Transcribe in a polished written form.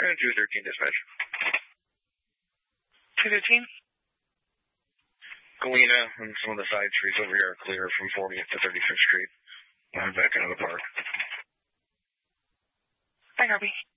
213 dispatch. 213? Galena and some of the side streets over here are clear from 40th to 35th Street. I'm back into the park. I copy.